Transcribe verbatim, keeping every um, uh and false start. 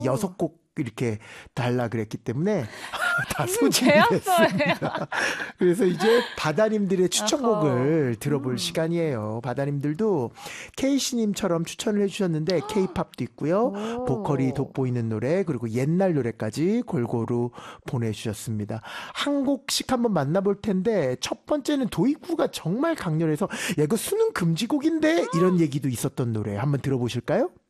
여섯 곡 이렇게 달라 그랬기 때문에 다 무슨 소진이 계약서예요? 됐습니다. 그래서 이제 바다님들의 추천곡을 어허. 들어볼 음. 시간이에요. 바다님들도 케이씨님처럼 추천을 해주셨는데 케이팝도 있고요. 오. 보컬이 돋보이는 노래 그리고 옛날 노래까지 골고루 보내주셨습니다. 한 곡씩 한번 만나볼 텐데 첫 번째는 도입부가 정말 강렬해서 야 이거 수능 금지곡인데 이런 얘기도 있었던 노래 한번 들어보실까요?